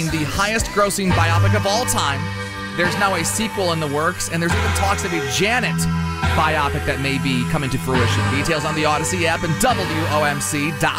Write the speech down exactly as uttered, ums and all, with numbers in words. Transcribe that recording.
the highest grossing biopic of all time. There's now a sequel in the works, and there's even talks of a Janet biopic that may be coming to fruition. Details on the Odyssey app and W O M C dot